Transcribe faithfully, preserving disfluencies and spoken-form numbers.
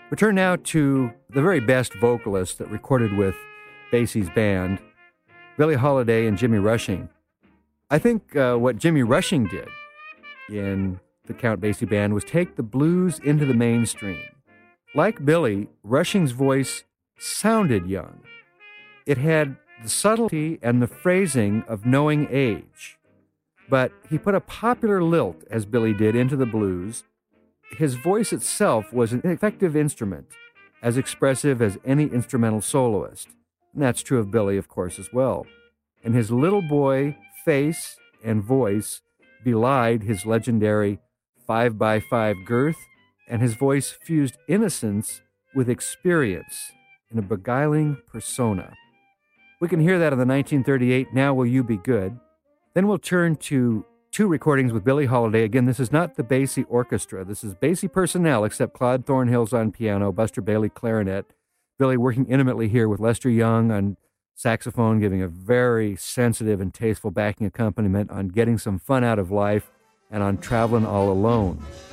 We turn now to the very best vocalist that recorded with Basie's band, Billie Holiday and Jimmy Rushing. I think uh, what Jimmy Rushing did in the Count Basie band was take the blues into the mainstream. Like Billie, Rushing's voice sounded young. It had the subtlety and the phrasing of knowing age. But he put a popular lilt, as Billie did, into the blues. His voice itself was an effective instrument, as expressive as any instrumental soloist. And that's true of Billie, of course, as well. And his little boy face and voice belied his legendary five by five girth, and his voice fused innocence with experience in a beguiling persona. We can hear that in the nineteen thirty-eight Now Will You Be Good. Then we'll turn to two recordings with Billie Holiday. Again, this is not the Basie Orchestra. This is Basie personnel, except Claude Thornhill's on piano, Buster Bailey clarinet, Billie working intimately here with Lester Young on saxophone, giving a very sensitive and tasteful backing accompaniment on getting some fun out of life and on Traveling All Alone.